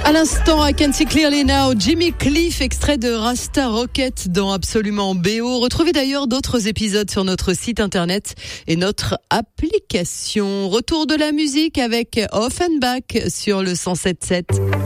À l'instant, I Can See Clearly Now, Jimmy Cliff, extrait de Rasta Rocket dans Absolument BO. Retrouvez d'ailleurs d'autres épisodes sur notre site internet et notre application. Retour de la musique avec Offenbach sur le 107.7.